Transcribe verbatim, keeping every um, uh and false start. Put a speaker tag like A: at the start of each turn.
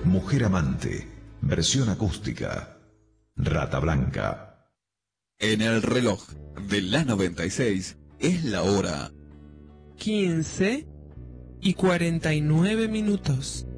A: Mujer Amante, versión acústica. Rata Blanca.
B: En el reloj de la noventa y seis es la hora
C: quince y cuarenta y nueve minutos.